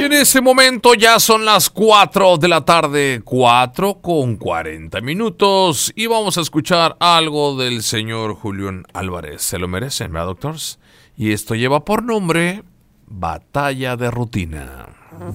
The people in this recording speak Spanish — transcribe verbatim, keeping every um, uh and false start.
Y en ese momento ya son las cuatro de la tarde, cuatro con cuarenta minutos. Y vamos a escuchar algo del señor Julián Álvarez. Se lo merecen, ¿verdad, doctores? Y esto lleva por nombre Batalla de Rutina.